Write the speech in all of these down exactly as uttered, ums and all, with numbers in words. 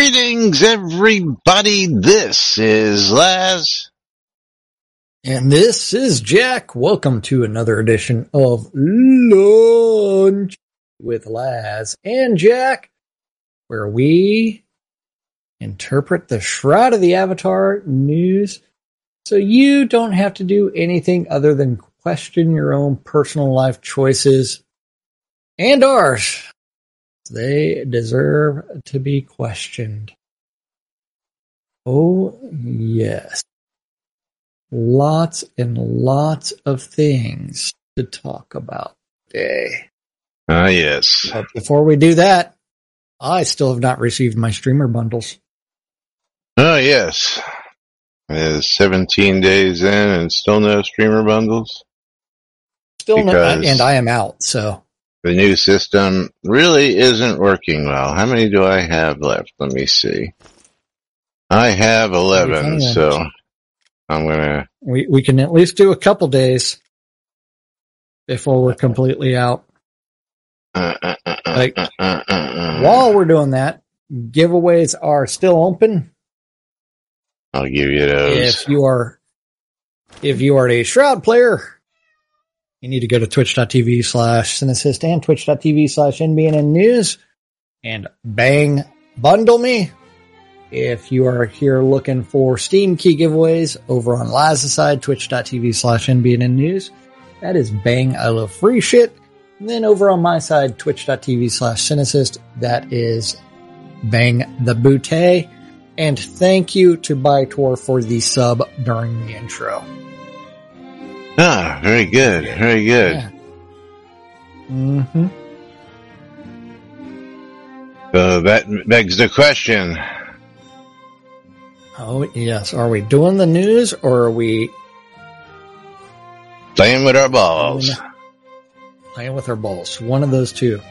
Greetings, everybody. This is Laz. And this is Jack. Welcome to another edition of Lunch with Laz and Jack, where we interpret the Shroud of the Avatar news so you don't have to do anything other than question your own personal life choices and ours. They deserve to be questioned. Oh, yes. Lots and lots of things to talk about today. Ah, uh, yes. But before we do that, I still have not received my streamer bundles. Oh, yes. It's seventeen days in and still no streamer bundles? Still no, and I am out, so. The new system really isn't working well. How many do I have left? Let me see. I have eleven, so I'm gonna. We we can at least do a couple days before we're completely out. Uh, uh, uh, like uh, uh, uh, uh. While we're doing that, giveaways are still open. I'll give you those. If you are, if you are a Shroud player, you need to go to twitch.tv slash Cinesist and twitch.tv slash NBN News and bang bundle me. If you are here looking for Steam key giveaways over on Laz's side, twitch.tv slash NBN News, that is bang I love free shit. And then over on my side, twitch.tv slash Cinesist, that is bang the bootay. And thank you to Bytor for the sub during the intro. Ah, very good, very good. Yeah. Mm-hmm. So that begs the question. Oh, yes. Are we doing the news or are we playing with our balls? Playing with our balls. One of those two.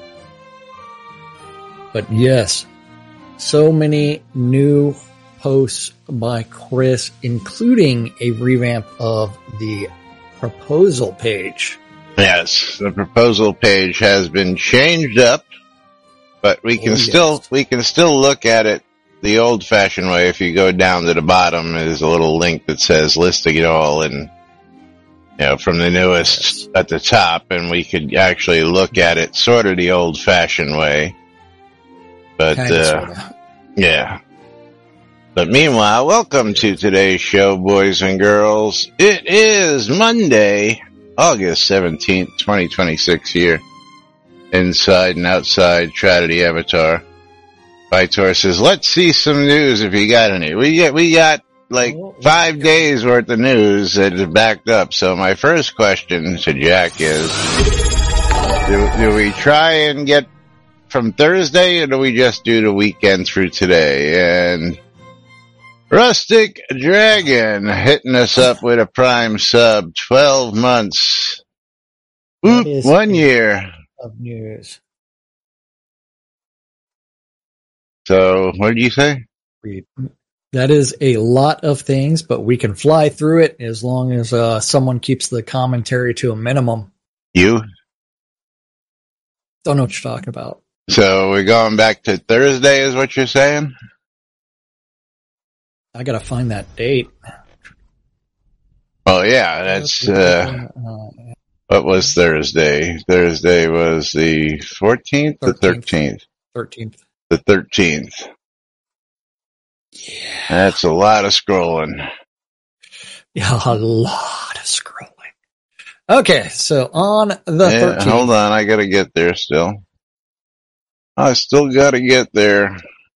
But yes, so many new posts by Chris, including a revamp of the proposal page. Yes, the proposal page has been changed up, but we can oh, yes. still we can still look at it the old-fashioned way. If you go down to the bottom, there's a little link that says listing it all, and you know, from the newest yes. at the top, and we could actually look at it sort of the old-fashioned way. But kind of, uh, sort of. yeah. But meanwhile, welcome to today's show, boys and girls. It is Monday, August seventeenth, twenty twenty-six here. Inside and outside Shroud of the Avatar. Bytor says, let's see some news if you got any. We got, we got like five days worth of news that is backed up. So my first question to Jack is, do, do we try and get from Thursday or do we just do the weekend through today? And Rustic Dragon hitting us up with a prime sub, twelve months. Oop, one year of news. So, what did you say? That is a lot of things, but we can fly through it as long as uh, someone keeps the commentary to a minimum. You? Don't know what you're talking about. So, we're going back to Thursday is what you're saying? I gotta find that date. Oh yeah, that's, uh, what was Thursday? Thursday was the fourteenth, the thirteenth? thirteenth. The thirteenth. Yeah. That's a lot of scrolling. Yeah, a lot of scrolling. Okay, so on the yeah, thirteenth. Hold on, I gotta get there still. I still gotta get there.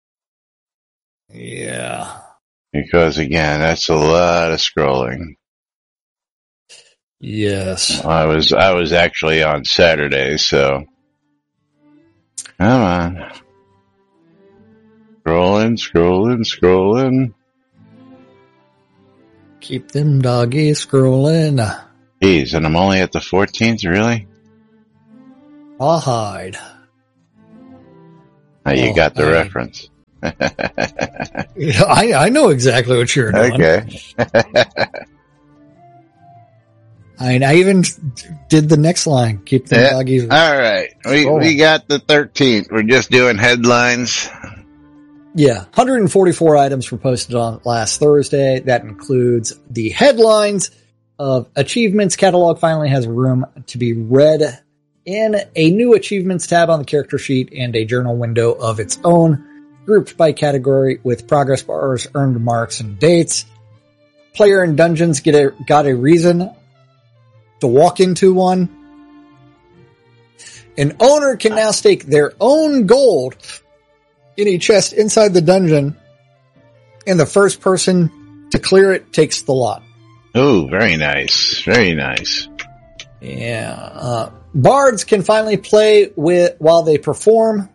Yeah. Because again, that's a lot of scrolling. Yes. I was, I was actually on Saturday, so. Come on. Scrolling, scrolling, scrolling. Keep them doggies scrolling. Jeez, and I'm only at the fourteenth, really? I'll hide. Now you oh, got the I... reference. I, I know exactly what you're doing. Okay. I, I even did the next line. Keep the yeah. doggies. All right. We, we got the thirteenth. We're just doing headlines. Yeah, one hundred forty-four items were posted on last Thursday. That includes the headlines of achievements. Catalog finally has room to be read in a new achievements tab on the character sheet and a journal window of its own, grouped by category with progress bars, earned marks, and dates. Player in dungeons get a, got a reason to walk into one. An owner can now stake their own gold in a chest inside the dungeon, and the first person to clear it takes the lot. Oh, very nice. Very nice. Yeah. Uh, bards can finally play with while they perform.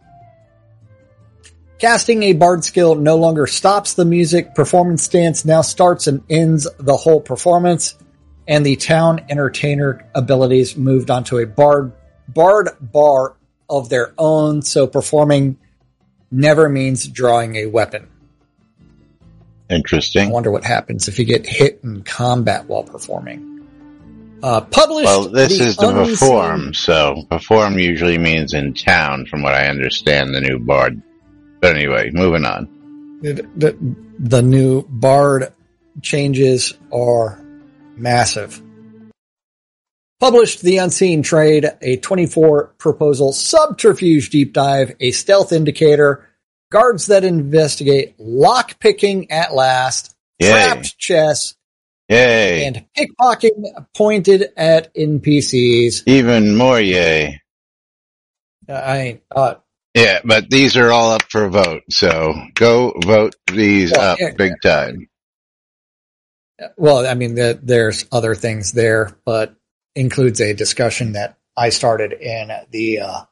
Casting a bard skill no longer stops the music. Performance stance now starts and ends the whole performance. And the town entertainer abilities moved onto a bard, bard bar of their own. So performing never means drawing a weapon. Interesting. I wonder what happens if you get hit in combat while performing. Uh, published. Well, this the is the unseen... perform, so perform usually means in town, from what I understand, the new bard. But anyway, moving on. The, the, the new bard changes are massive. Published The Unseen Trade, a twenty-four proposal subterfuge deep dive, a stealth indicator, guards that investigate, lock picking at last, Yay. trapped chess, Yay. and pickpocketing pointed at N P Cs. Even more yay. Uh, I uh, Yeah, but these are all up for a vote, so go vote these well, up yeah, big time. Well, I mean, the, there's other things there, but includes a discussion that I started in the uh,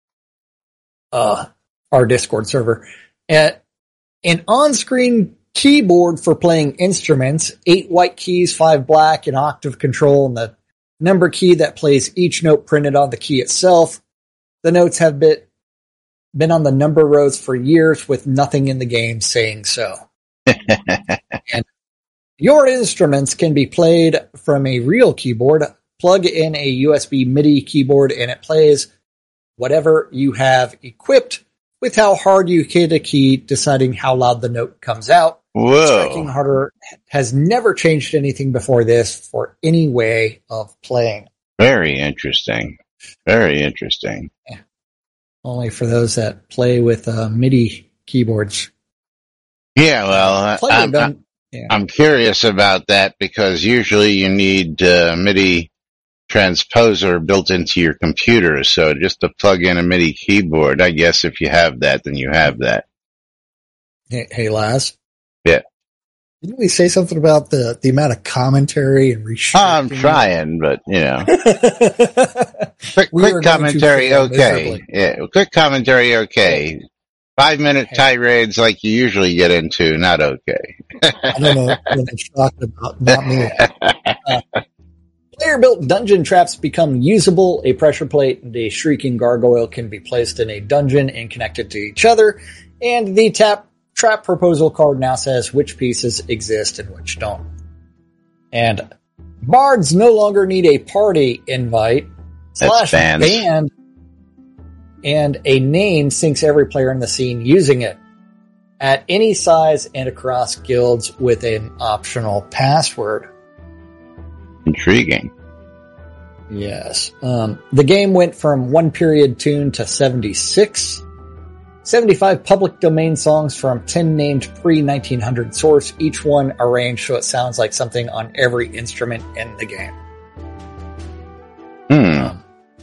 uh, our Discord server. At an on-screen keyboard for playing instruments, eight white keys, five black, an octave control, and the number key that plays each note printed on the key itself. The notes have been been on the number rows for years with nothing in the game saying so. And your instruments can be played from a real keyboard. Plug in a U S B MIDI keyboard and it plays whatever you have equipped with how hard you hit a key, deciding how loud the note comes out. Whoa. Striking harder has never changed anything before this for any way of playing. Very interesting. Very interesting. Yeah. Only for those that play with uh, MIDI keyboards. Yeah, well, Player I'm, done, I'm, yeah. I'm curious about that because usually you need uh, MIDI transposer built into your computer. So just to plug in a MIDI keyboard, I guess if you have that, then you have that. Hey, hey Laz. Yeah. Didn't we say something about the, the amount of commentary and restricting? I'm trying, but you know, quick, we quick commentary, okay. Miserably. Yeah, quick commentary, okay. Five minute hey. tirades like you usually get into, not okay. I don't know what I'm talking about, not me. Uh, Player-built dungeon traps become usable. A pressure plate and a shrieking gargoyle can be placed in a dungeon and connected to each other. And the tap trap proposal card now says which pieces exist and which don't. And bards no longer need a party invite slash band, and a name syncs every player in the scene using it at any size and across guilds with an optional password. Intriguing. Yes. Um, the game went from one period tune to seventy-six. seventy-five public domain songs from ten named pre nineteen hundred source, each one arranged so it sounds like something on every instrument in the game. Hmm. Um,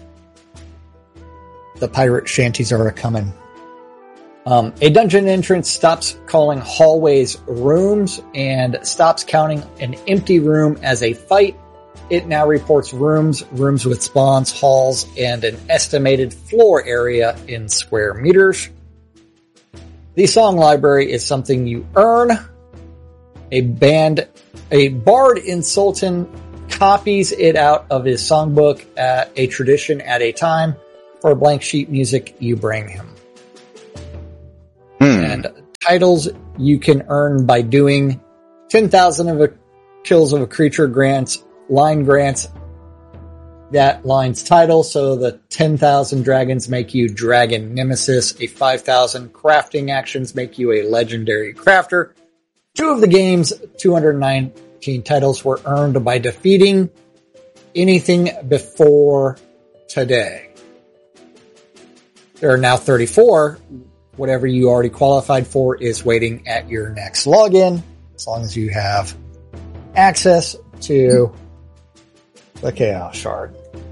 the pirate shanties are a-coming. Um, a dungeon entrance stops calling hallways rooms and stops counting an empty room as a fight. It now reports rooms, rooms with spawns, halls, and an estimated floor area in square meters. The song library is something you earn. A band, a bard in Sultan copies it out of his songbook at a tradition at a time. For blank sheet music, you bring him. Hmm. And titles you can earn by doing ten thousand of a kills of a creature grants line grants that line's title. So the ten thousand dragons make you Dragon Nemesis. A five thousand crafting actions make you a legendary crafter. Two of the game's two hundred nineteen titles were earned by defeating anything before today. There are now thirty-four. Whatever you already qualified for is waiting at your next login, as long as you have access to the Chaos Shard.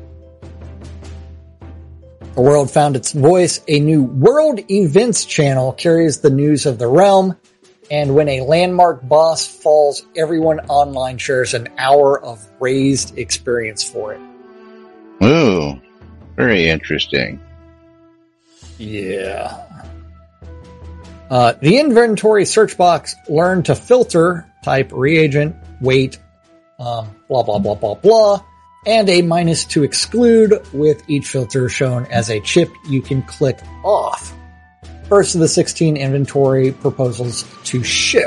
The world found its voice. A new World Events channel carries the news of the realm, and when a landmark boss falls, everyone online shares an hour of raised experience for it. Ooh, very interesting. Yeah. Uh, the inventory search box learned to filter, type reagent, weight, um, blah, blah, blah, blah, blah, and a minus to exclude, with each filter shown as a chip you can click off. First of the sixteen inventory proposals to ship.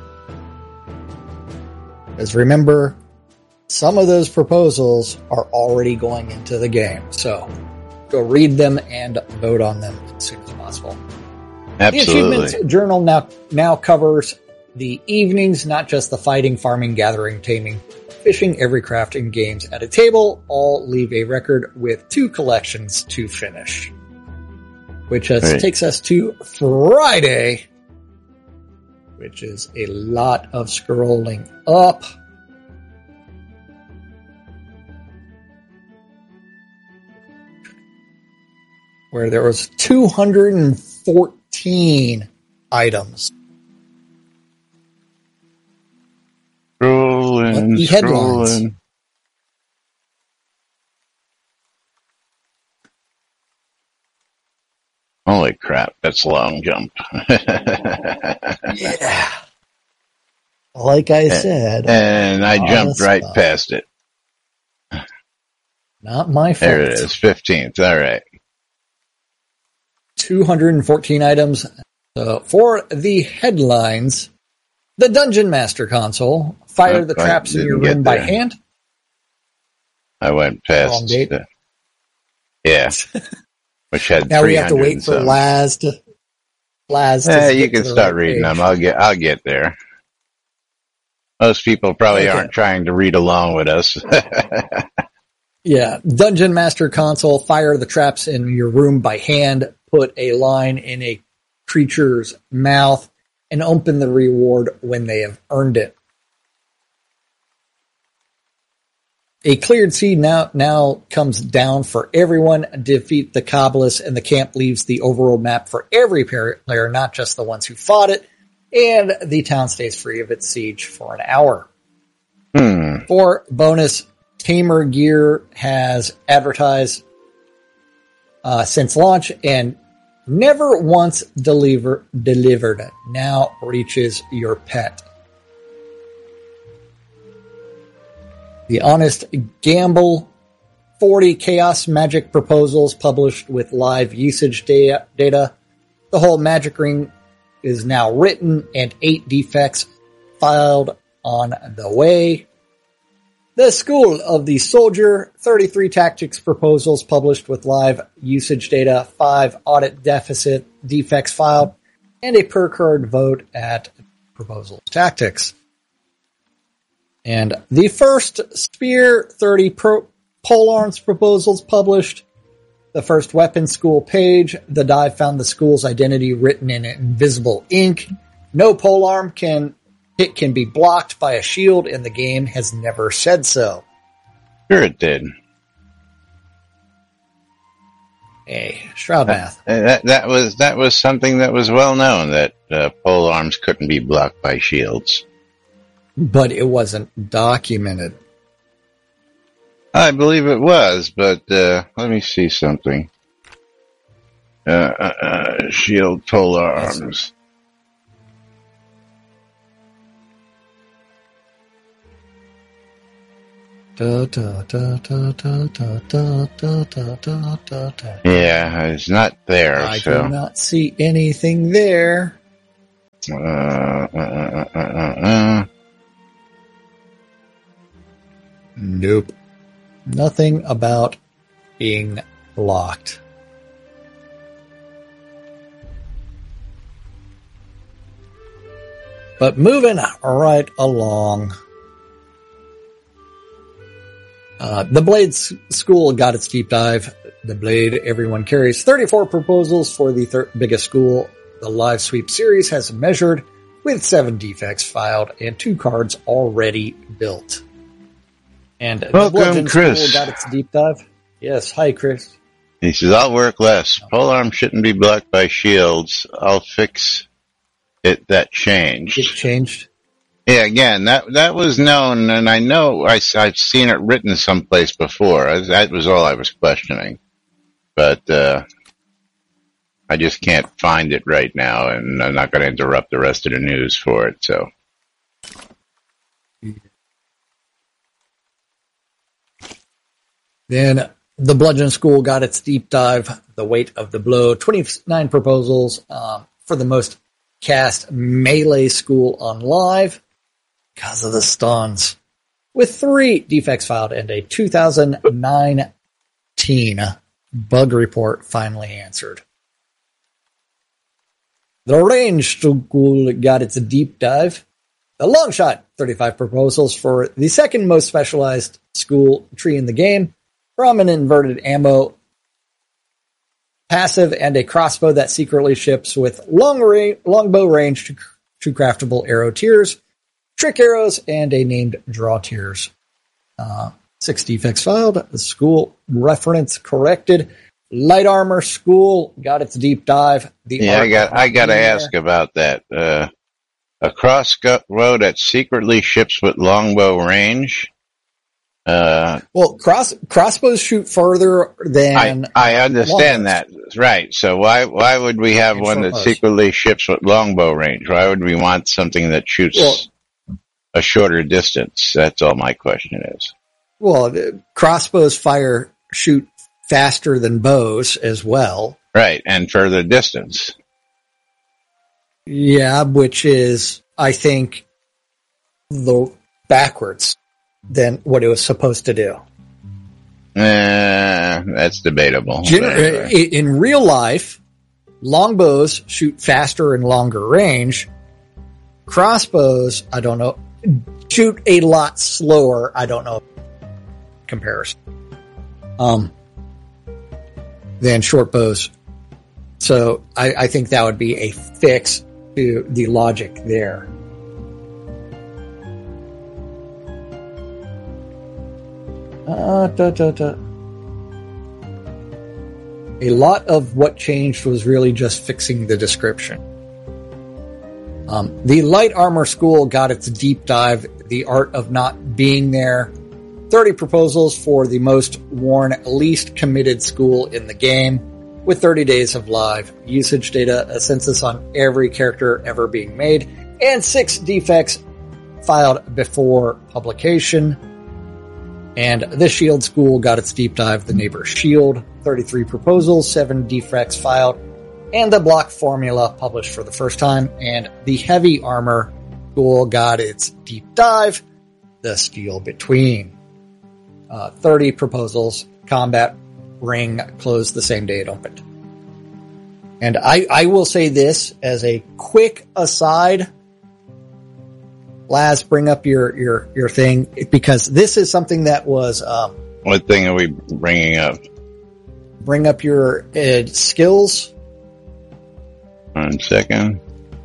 Because remember, some of those proposals are already going into the game, so go read them and vote on them as soon as possible. Absolutely. The Achievements Journal now, now covers the evenings, not just the fighting, farming, gathering, taming, fishing, every craft, and games at a table. All leave a record with two collections to finish. Which has, right. takes us to Friday, which is a lot of scrolling up. Where there was two hundred fourteen items. Scrolling, the headlines. Scrolling. Holy crap, that's a long jump. Yeah. Like I said. And I jumped right spot. past it. Not my fault. There it is, fifteenth. All right. two hundred fourteen items. Uh, for the headlines, the Dungeon Master console. Fire oh, the traps in your room by hand. I went past. Wrong date. The, yeah. Which had now we have to wait for Laz to. Laz. Yeah, you can start right reading page. them. I'll get. I'll get there. Most people probably okay. aren't trying to read along with us. Yeah, Dungeon Master console. Fire the traps in your room by hand. Put a line in a creature's mouth and open the reward when they have earned it. A cleared seed now, now comes down for everyone. Defeat the Cobbalists and the camp leaves the overworld map for every player, not just the ones who fought it. And the town stays free of its siege for an hour. Hmm. For bonus, Tamer gear has advertised uh, since launch and never once deliver, delivered. Now reaches your pet. The Honest Gamble, forty Chaos Magic proposals published with live usage data. data. The whole Magic Ring is now written and eight defects filed on the way. The School of the Soldier, thirty-three Tactics proposals published with live usage data, five audit deficit defects filed, and a per card vote at proposal tactics. And the first Spear, thirty pro- polearms proposals published. The first weapons school page. The dive found the school's identity written in invisible ink. No polearm can hit can be blocked by a shield, and the game has never said so. Sure it did. Hey, Shroud Math. That, that, that was that was something that was well known, that uh, polearms couldn't be blocked by shields. But it wasn't documented. I believe it was, but uh, let me see something. Uh, uh, uh, shield polearms. Da, da, da, da, da, da, da, da, da, da, da. Yeah, it's not there. I so. do not see anything there. Uh, uh, uh, uh, uh, uh. Nope. Nothing about being locked. But moving right along, uh, the Blade School got its deep dive. The Blade everyone carries thirty-four proposals for the thir- biggest school. The live sweep series has measured with seven defects filed and two cards already built. And Welcome, the Bludgeon Chris. School got its deep dive. Yes, hi, Chris. He says, I'll work less. Polearm shouldn't be blocked by shields. I'll fix it. That changed. It changed. Yeah, again, that that was known, and I know I, I've seen it written someplace before. I, that was all I was questioning. But uh, I just can't find it right now, and I'm not going to interrupt the rest of the news for it. So, Then the Bludgeon School got its deep dive. The Weight of the Blow. twenty-nine proposals uh, for the most cast melee school on live because of the stuns. With three defects filed and a two thousand nineteen bug report finally answered. The Range School got its deep dive. The Long Shot, thirty-five proposals for the second most specialized school tree in the game, from an inverted ammo passive and a crossbow that secretly ships with long ra- longbow range to, to craftable arrow tiers, trick arrows, and a named draw tiers. Uh, six defects filed. The school reference corrected. Light Armor School got its deep dive. The yeah, I got I got to ask about that. Uh, a crossbow that secretly ships with longbow range. Uh, well, cross crossbows shoot further than. I, I understand longbows. That, right? So why why would we have and one that bows. secretly ships with longbow range? Why would we want something that shoots well, a shorter distance? That's all my question is. Well, crossbows fire shoot faster than bows as well, right? And further distance. Yeah, which is, I think, the backwards than what it was supposed to do. Uh, that's debatable. Gen- in real life, longbows shoot faster and longer range. Crossbows, I don't know, shoot a lot slower. I don't know comparison. Um, than short bows. So I, I think that would be a fix to the logic there. Uh, da, da, da. A lot of what changed was really just fixing the description. Um, the Light Armor School got its deep dive, The Art of Not Being There. thirty proposals for the most worn, least committed school in the game, with thirty days of live usage data, a census on every character ever being made, and six defects filed before publication. And the Shield School got its deep dive, The Neighbor Shield, thirty-three proposals, seven defects filed, and the block formula published for the first time. And the Heavy Armor School got its deep dive, The Steel Between. Uh, thirty proposals, combat ring closed the same day it opened. And I, I will say this as a quick aside. Laz, bring up your, your, your thing, because this is something that was, um, what thing are we bringing up? Bring up your uh, skills. One second.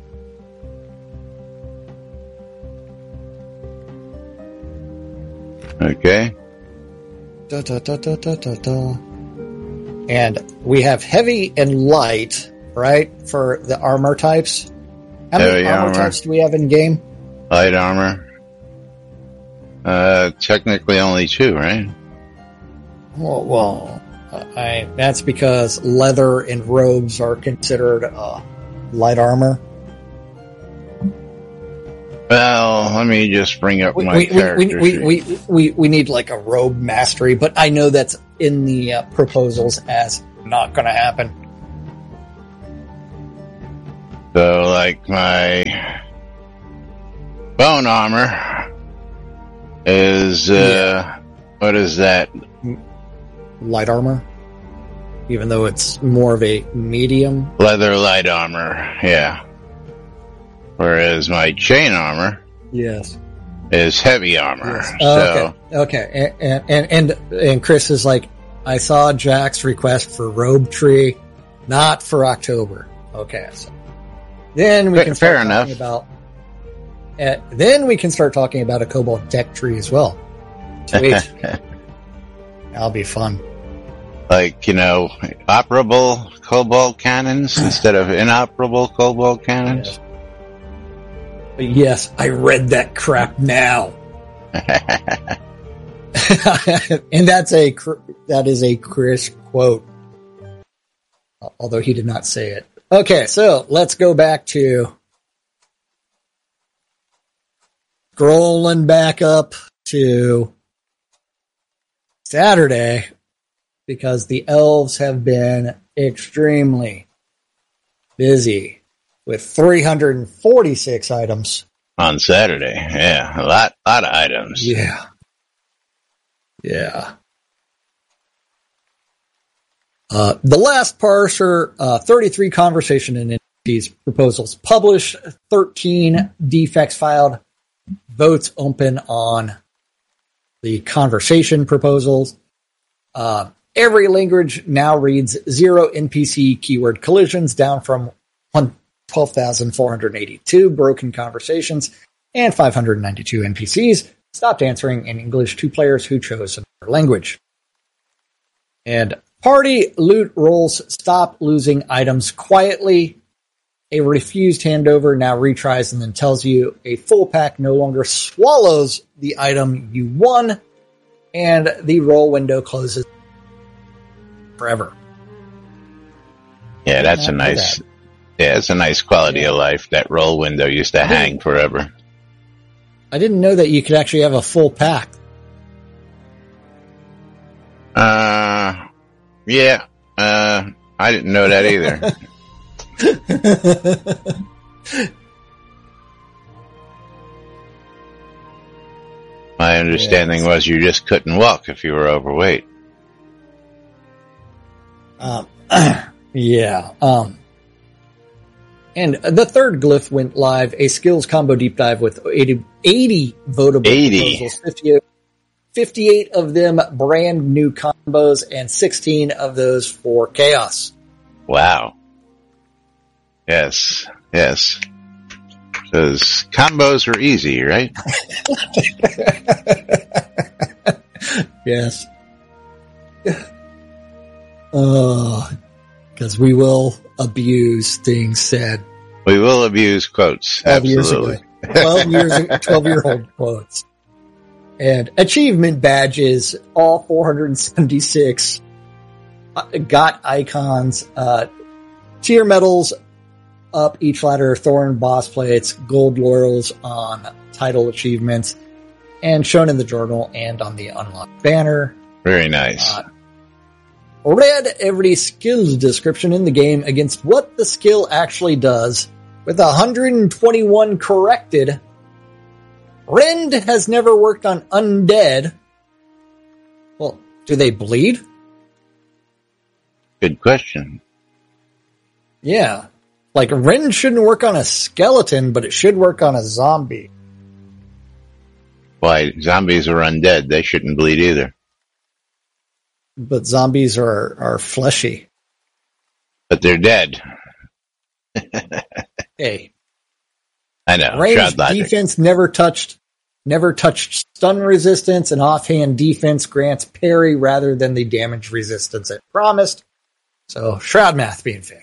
Okay. Da, da, da, da, da, da, da. And we have heavy and light, right, for the armor types. How many heavy armor, armor types do we have in game? Light armor. Uh, technically only two, right? Well, well I, that's because leather and robes are considered uh, light armor. Well, let me just bring up we, my we, character we, we, we, we, we need like a robe mastery, but I know that's in the uh, proposals as not going to happen. So, like, my bone armor is, uh, yeah. what is that? light armor, even though it's more of a medium. Leather light armor, yeah. Whereas my chain armor yes. is heavy armor. Yes. So okay. Okay. And, and, and, and Chris is like, I saw Jack's request for Robe Tree, not for October. Okay. So then we fair, can start fair talking enough. about, uh, then we can start talking about a Cobalt deck tree as well. Sweet. That'll be fun. Like, you know, operable cobalt cannons instead of inoperable cobalt cannons. Yes. But yes, I read that crap now. And that's a, that is a Chris quote. Although he did not say it. Okay, so let's go back to scrolling back up to Saturday, because the elves have been extremely busy with three hundred forty-six items. On Saturday, yeah. A lot, lot of items. Yeah. Yeah. Uh, the last parser, uh, thirty-three conversation and entities proposals published, thirteen defects filed, votes open on the conversation proposals. Uh, every language now reads zero N P C keyword collisions, down from twelve thousand four hundred eighty-two broken conversations, and five hundred ninety-two N P Cs stopped answering in English to players who chose another language. And party loot rolls stop losing items quietly. A refused handover now retries and then tells you a full pack no longer swallows the item you won, and the roll window closes forever. Yeah, that's a nice, yeah, it's a nice quality Yeah. of life. That roll window used to hang forever. I didn't know that you could actually have a full pack. Uh, yeah, uh, I didn't know that either. My understanding Yes. was you just couldn't walk if you were overweight. Um, yeah. Um, and the third glyph went live, a skills combo deep dive with eighty, eighty votable eighty. proposals, fifty-eight, fifty-eight of them brand new combos, and sixteen of those for chaos. Wow. Yes, yes. Because combos are easy, right? Yes. Oh, because we will abuse things said We will abuse quotes. twelve years Absolutely. ago. twelve years, twelve year old quotes. And achievement badges, all four hundred seventy-six, uh, got icons, uh, tier medals up each ladder, thorn boss plates, gold laurels on title achievements, and shown in the journal and on the unlocked banner. Very nice. Uh, read every skills description in the game against what the skill actually does, with one hundred twenty-one corrected. Rend has never worked on undead. Well, do they bleed? Good question. Yeah. Like, Rend shouldn't work on a skeleton, but it should work on a zombie. Why, zombies are undead. They shouldn't bleed either. But zombies are, are fleshy. But they're dead. Hey. I know. Range Shroud logic. defense never touched, never touched stun resistance, and offhand defense grants parry rather than the damage resistance it promised. So, Shroud math being fixed.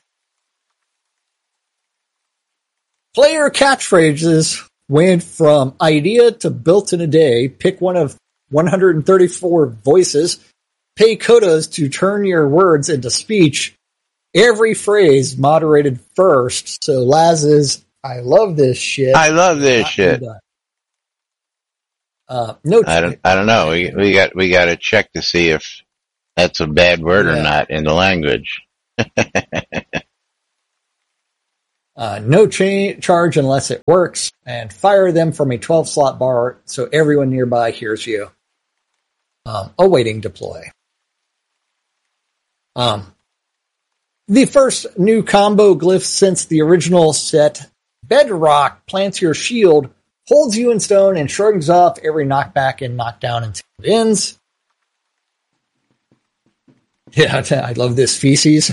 Player catchphrases went from idea to built in a day. Pick one of one hundred thirty-four voices. Pay quotas to turn your words into speech. Every phrase moderated first. So Laz's, I love this shit. I love this shit. Uh, no, I don't. I don't know. We we got we got to check to see if that's a bad word Yeah. or not in the language. uh, no cha- charge unless it works, and fire them from a twelve slot bar so everyone nearby hears you. Um, awaiting deploy. Um, the first new combo glyph since the original set, Bedrock, plants your shield, holds you in stone, and shrugs off every knockback and knockdown until it ends. Yeah, I love this feces.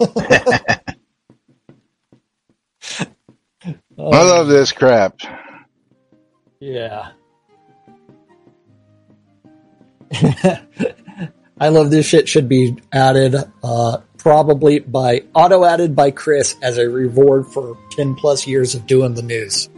Oh, I love this crap. Yeah. I love this shit. Should be added, uh, probably by auto added by Chris as a reward for ten plus years of doing the news.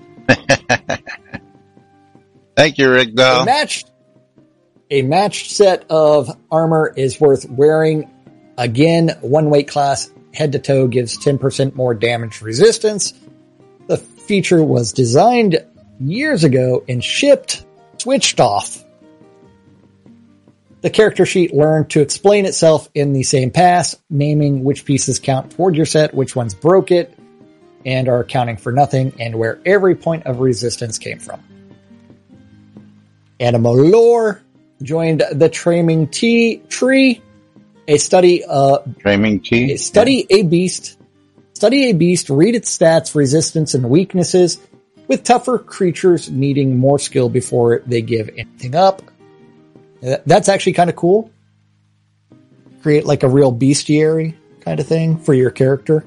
Thank you, Rick Dahl. A matched, a matched set of armor is worth wearing. Again, one weight class head to toe gives ten percent more damage resistance. The feature was designed years ago and shipped, switched off. The character sheet learned to explain itself in the same pass, naming which pieces count toward your set, which ones broke it, and are accounting for nothing, and where every point of resistance came from. Animal Lore joined the Traming T tree, a study, uh, Traming T? A study yeah. a beast, study a beast, read its stats, resistance, and weaknesses, with tougher creatures needing more skill before they give anything up. That's actually kind of cool. Create like a real bestiary kind of thing for your character.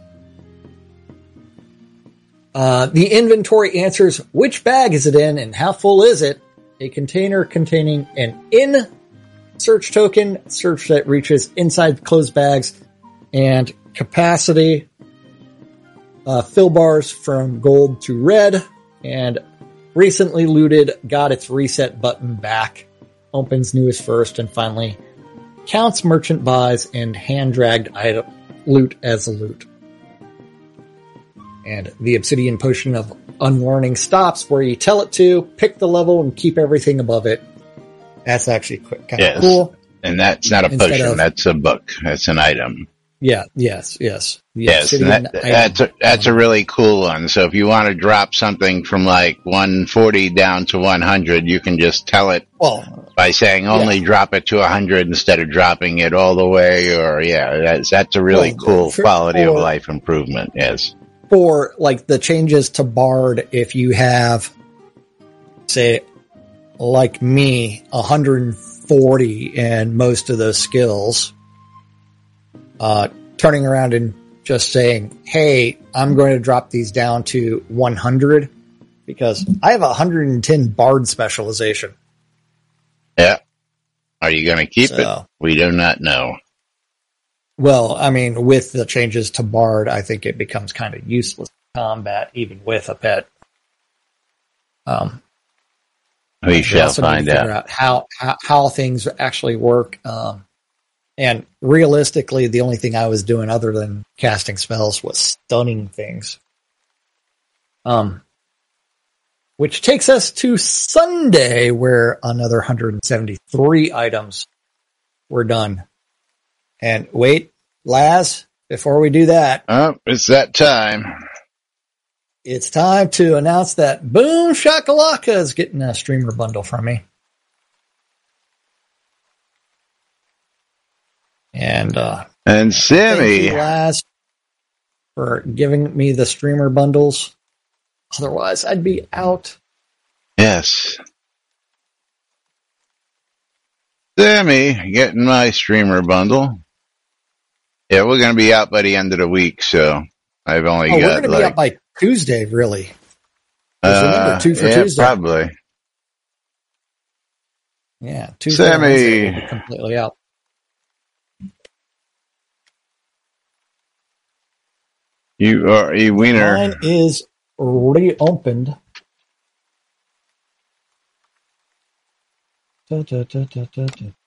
Uh, the inventory answers which bag is it in and how full is it. A container containing an in search token, search that reaches inside closed bags, and capacity. Uh, fill bars from gold to red, and recently looted got its reset button back. Opens newest first, and finally counts merchant buys and hand-dragged item loot as a loot. And the Obsidian Potion of Unlearning stops where you tell it to, pick the level, and keep everything above it. That's actually kind of yes. cool. And that's not a Instead potion, of, that's a book. That's an item. Yeah, yes, yes. The yes, that, that's, a, that's a really cool one. So if you want to drop something from like one forty down to one hundred, you can just tell it well, by saying only yeah. drop it to one hundred instead of dropping it all the way. Or yeah, that's, that's a really well, cool for, quality for, of life improvement. Yes. For like the changes to Bard, if you have, say, like me, one hundred forty in most of those skills, uh, turning around and just saying, hey, I'm going to drop these down to one hundred because I have a one hundred ten Bard specialization. Yeah. Are you going to keep so, it? We do not know. Well, I mean, with the changes to Bard, I think it becomes kind of useless combat, even with a pet. Um, we shall find out. out how, how how things actually work. Um, and realistically, the only thing I was doing other than casting spells was stunning things. Um, which takes us to Sunday, where another one hundred seventy-three items were done. And wait, Laz, before we do that. Oh, it's that time. It's time to announce that Boom Shakalaka is getting a streamer bundle from me. And, uh, and Sammy, thank you, Laz, for giving me the streamer bundles. Otherwise, I'd be out. Yes. Sammy, getting my streamer bundle. Yeah, we're going to be out by the end of the week, so I've only oh, got we're going to like, be out by Tuesday, really. Uh, remember, two for yeah, Tuesday. probably. Yeah, Tuesday. Sammy, we'll be completely out. You are a winner. Mine is reopened. Da, da, da, da, da, da.